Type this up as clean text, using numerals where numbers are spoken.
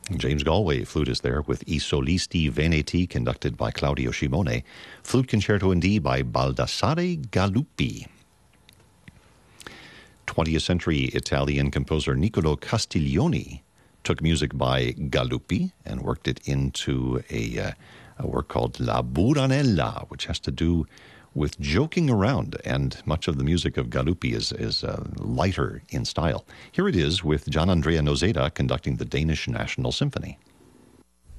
James Galway, flutist there, with I Solisti Veneti, conducted by Claudio Scimone. Flute Concerto in D by Baldassare Galuppi. 20th century Italian composer Niccolo Castiglioni took music by Galuppi and worked it into a work called La Buranella, which has to do with joking around, and much of the music of Galuppi is lighter in style. Here it is with Gian Andrea Nozeda conducting the Danish National Symphony.